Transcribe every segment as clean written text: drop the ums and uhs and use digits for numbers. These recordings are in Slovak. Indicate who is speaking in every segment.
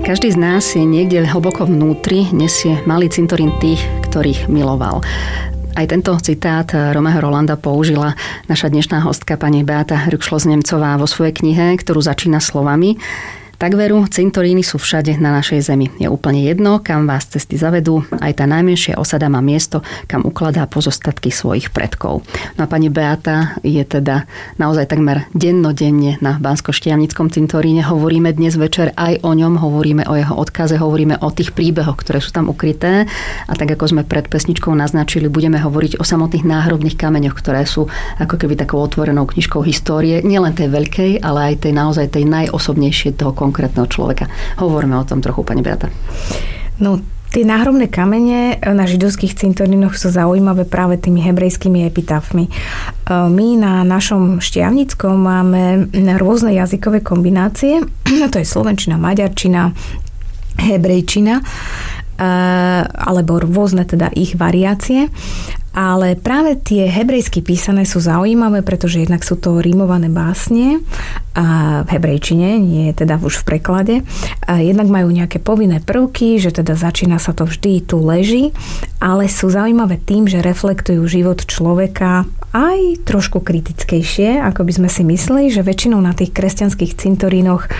Speaker 1: Každý z nás je niekde hlboko vnútri, nesie malý cintorín tých, ktorých miloval. Aj tento citát Romeho Rolanda použila naša dnešná hostka pani Beata Rückschloss-Nemcová vo svojej knihe, ktorú začína slovami: Tak veru, cintoríny sú všade na našej zemi. Je úplne jedno, kam vás cesty zavedú. Aj tá najmenšia osada má miesto, kam ukladá pozostatky svojich predkov. No a pani Beata je teda naozaj takmer dennodenne na Banskoštiavnickom cintoríne. Hovoríme dnes večer aj o ňom, hovoríme o jeho odkaze, hovoríme o tých príbehoch, ktoré sú tam ukryté. A tak ako sme pred pesničkou naznačili, budeme hovoriť o samotných náhrobných kameňoch, ktoré sú ako keby takou otvorenou knižkou histórie, nielen tej veľkej, ale aj tej naozaj tej najosobnejšej toho konkrétneho človeka. Hovoríme o tom trochu, pani Beata.
Speaker 2: No, tie náhrobné kamene na židovských cintorínoch sú zaujímavé práve tými hebrejskými epitafmi. My na našom Štiavnickom máme rôzne jazykové kombinácie. To je slovenčina, maďarčina, hebrejčina, alebo rôzne teda ich variácie. Ale práve tie hebrejsky písané sú zaujímavé, pretože jednak sú to rímované básne a v hebrejčine, nie je teda už v preklade. A jednak majú nejaké povinné prvky, že teda začína sa to vždy, tu leží, ale sú zaujímavé tým, že reflektujú život človeka aj trošku kritickejšie, ako by sme si mysleli, že väčšinou na tých kresťanských cintorínoch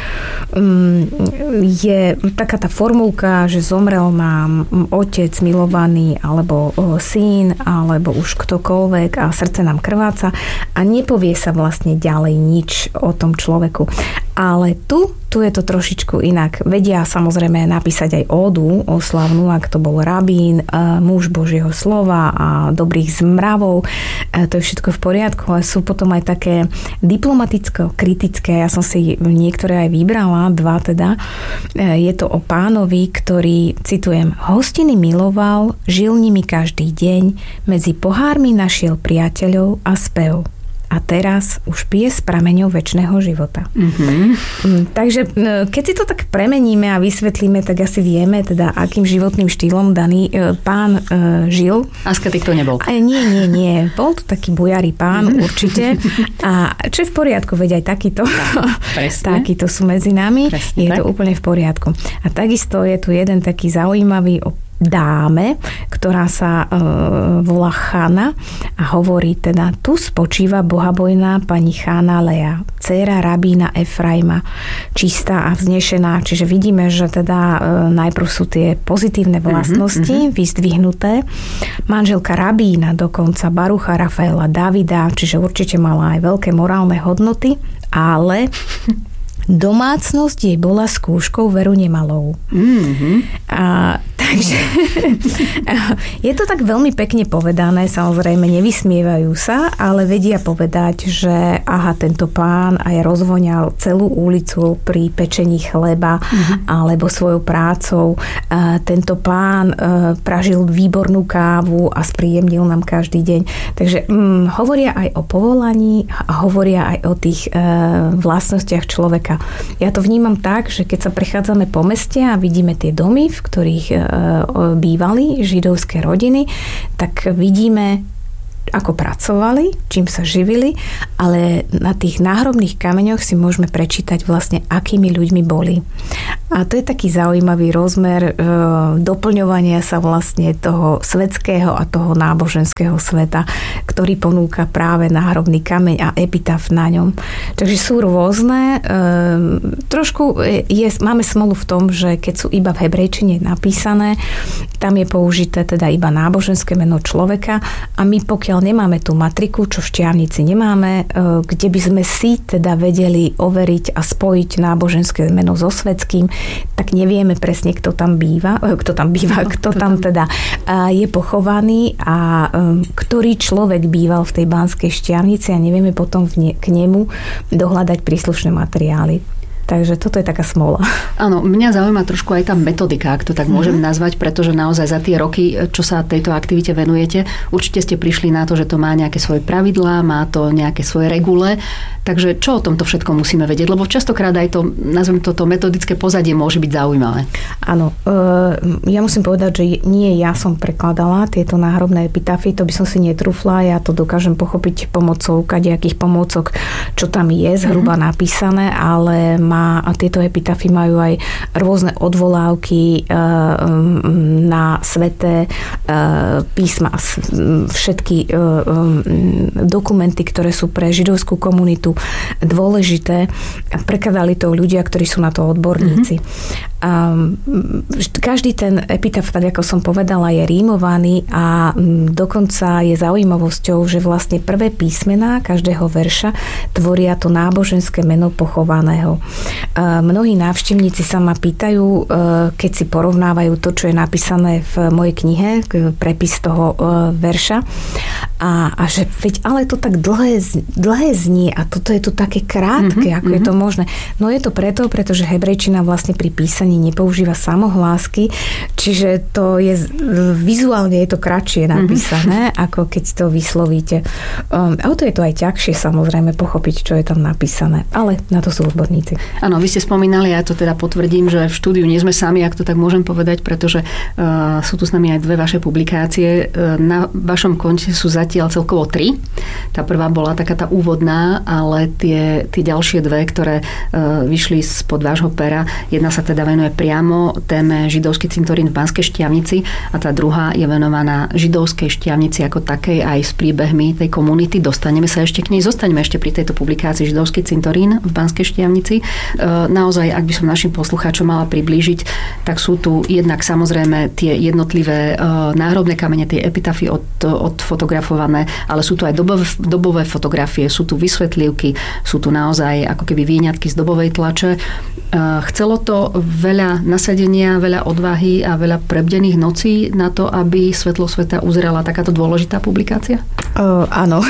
Speaker 2: je taká tá formulka, že zomrel nám otec milovaný, alebo syn, alebo už ktokoľvek a srdce nám krváca a nepovie sa vlastne ďalej nič o tom človeku. Ale tu je to trošičku inak. Vedia samozrejme napísať aj ódu oslavnú, ak to bol rabín, muž Božieho slova a dobrých zmravov. To je všetko v poriadku, ale sú potom aj také diplomaticko-kritické. Ja som si niektoré aj vybrala, dva teda. Je to o pánovi, ktorý, citujem, hostiny miloval, žil nimi každý deň, medzi pohármi našiel priateľov a spev. A teraz už pije z prameňov večného života. Mm-hmm. Takže keď si to tak premeníme a vysvetlíme, tak asi vieme, teda akým životným štýlom daný pán žil.
Speaker 1: Asketik to nebol.
Speaker 2: Nie. Bol to taký bujarý pán, určite. A čo je v poriadku, veď aj takýto. Takýto sú medzi nami. Presne, je to úplne v poriadku. A takisto je tu jeden taký zaujímavý dáme, ktorá sa volá Chana a hovorí teda: tu spočíva bohabojná pani Chána Lea, dcéra rabína Efraima, čistá a vznešená. Čiže vidíme, že teda najprv sú tie pozitívne vlastnosti vyzdvihnuté. Manželka rabína, dokonca Barucha, Rafaela, Davida, čiže určite mala aj veľké morálne hodnoty, ale domácnosť jej bola skúškou veru nemalou. Takže je to tak veľmi pekne povedané, samozrejme nevysmievajú sa, ale vedia povedať, že aha, tento pán aj rozvoňal celú ulicu pri pečení chleba alebo svojou prácou. Tento pán pražil výbornú kávu a spríjemnil nám každý deň. Takže hovoria aj o povolaní a hovoria aj o tých vlastnostiach človeka. Ja to vnímam tak, že keď sa prechádzame po meste a vidíme tie domy, v ktorých bývali židovské rodiny, tak vidíme, ako pracovali, čím sa živili, ale na tých náhrobných kameňoch si môžeme prečítať vlastne, akými ľuďmi boli. A to je taký zaujímavý rozmer doplňovania sa vlastne toho svetského a toho náboženského sveta, ktorý ponúka práve náhrobný kameň a epitaf na ňom. Takže sú rôzne. Trošku máme smolu v tom, že keď sú iba v hebrejčine napísané, tam je použité teda iba náboženské meno človeka a my pokiaľ nemáme tú matriku, čo v Štiavnici nemáme, kde by sme si teda vedeli overiť a spojiť náboženské meno so svetským, tak nevieme presne, kto tam teda je pochovaný a ktorý človek býval v tej Banskej Štiavnici a nevieme potom k nemu dohľadať príslušné materiály. Takže toto je taká smola.
Speaker 1: Áno, mňa zaujíma trošku aj tá metodika, ak to tak môžem nazvať, pretože naozaj za tie roky, čo sa tejto aktivite venujete, určite ste prišli na to, že to má nejaké svoje pravidlá, má to nejaké svoje regule. Takže čo o tomto všetko musíme vedieť? Lebo častokrát aj to, nazvem toto metodické pozadie môže byť zaujímavé.
Speaker 2: Áno, ja musím povedať, že nie ja som prekladala tieto náhrobné epitafy, to by som si netrúfla, ja to dokážem pochopiť pomocou kadejakých pomôcok, čo tam je zhruba napísané, ale má a tieto epitafy majú aj rôzne odvolávky na sväté písma, všetky dokumenty, ktoré sú pre židovskú komunitu dôležité. Prekladali to ľudia, ktorí sú na to odborníci. Každý ten epitaf, tak ako som povedala, je rímovaný a dokonca je zaujímavosťou, že vlastne prvé písmená každého verša tvoria to náboženské meno pochovaného. Mnohí návštevníci sa ma pýtajú, keď si porovnávajú to, čo je napísané v mojej knihe, prepis toho verša, a že veď ale to tak dlhé znie a toto je tu také krátke, ako je to možné. No je to pretože hebrejčina vlastne pri písaní nepoužíva samohlásky, čiže to je vizuálne je to kratšie napísané, ako keď to vyslovíte. A o to je to aj ťažšie samozrejme pochopiť, čo je tam napísané. Ale na to sú odborníci.
Speaker 1: Áno, vy ste spomínali, ja to teda potvrdím, že v štúdiu nie sme sami, ak to tak môžem povedať, pretože sú tu s nami aj 2 vaše publikácie. Na vašom konte sú zatiaľ celkovo 3. Tá prvá bola taká tá úvodná, ale tie ďalšie 2, ktoré vyšli spod vášho pera, jedna sa teda venuje priamo téme židovský cintorín v Banskej Štiavnici a tá druhá je venovaná židovskej Štiavnici ako takej aj s príbehmi tej komunity. Dostaneme sa ešte k nej. Zostaňme ešte pri tejto publikácii židovský cintorín v Banskej Štiavnici. Naozaj, ak by som našim poslucháčom mala priblížiť, tak sú tu jednak samozrejme tie jednotlivé náhrobné kamene, tie epitafy odfotografované, ale sú tu aj dobové fotografie, sú tu vysvetlivky, sú tu naozaj ako keby výňatky z dobovej tlače. Chcelo to veľa nasadenia, veľa odvahy a veľa prebdených nocí na to, aby svetlo sveta uzerala takáto dôležitá publikácia?
Speaker 2: Áno.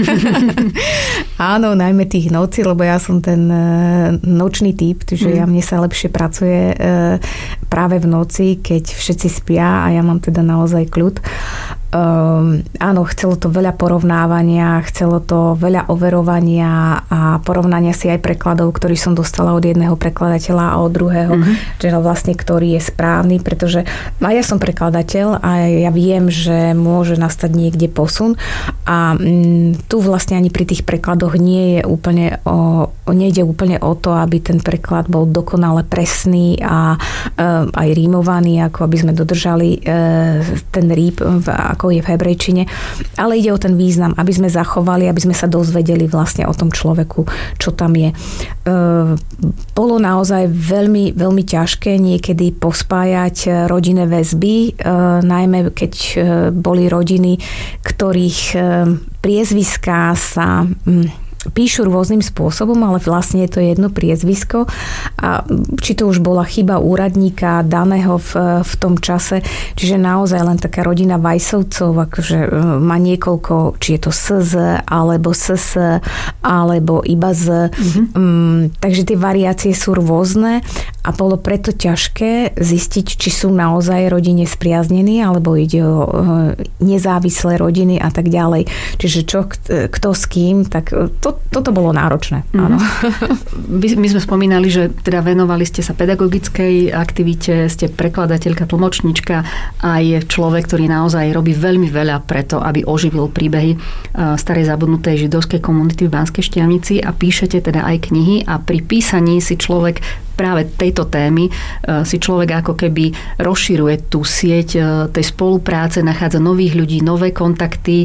Speaker 2: Áno, najmä tých nocí, lebo ja som ten nočný typ, čiže mne sa lepšie pracuje práve v noci, keď všetci spia a ja mám teda naozaj kľud. Áno, chcelo to veľa porovnávania, chcelo to veľa overovania a porovnania si aj prekladov, ktorý som dostala od jedného prekladateľa a od druhého, že vlastne ktorý je správny, pretože ja som prekladateľ a ja viem, že môže nastať niekde posun a tu vlastne ani pri tých prekladoch nejde úplne o to, aby ten preklad bol dokonale presný a aj rímovaný, ako aby sme dodržali ten rím, ako je v hebrejčine, ale ide o ten význam, aby sme zachovali, aby sme sa dozvedeli vlastne o tom človeku, čo tam je. Bolo naozaj veľmi, veľmi ťažké niekedy pospájať rodinné väzby, najmä keď boli rodiny, ktorých priezviská sa píšu rôznym spôsobom, ale vlastne je to jedno priezvisko a či to už bola chyba úradníka daného v tom čase, čiže naozaj len taká rodina Vajsovcov, akože má niekoľko, či je to SZ, alebo SS, alebo iba Z. Takže tie variácie sú rôzne a bolo preto ťažké zistiť, či sú naozaj rodine spriaznení, alebo ide o nezávislé rodiny a tak ďalej. Čiže čo, kto s kým, tak toto bolo náročné. Áno.
Speaker 1: My sme spomínali, že teda venovali ste sa pedagogickej aktivite, ste prekladateľka, tlmočnička a je človek, ktorý naozaj robí veľmi veľa preto, aby oživil príbehy starej zabudnutej židovskej komunity v Banskej Štiavnici a píšete teda aj knihy a pri písaní si človek práve tejto témy si človek ako keby rozširuje tú sieť tej spolupráce, nachádza nových ľudí, nové kontakty